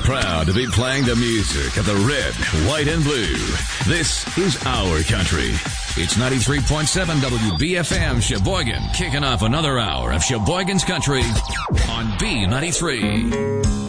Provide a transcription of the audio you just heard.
proud to be playing the music of the red, white, and blue. This is our country. It's 93.7 WBFM Sheboygan, kicking off another hour of Sheboygan's Country on B93.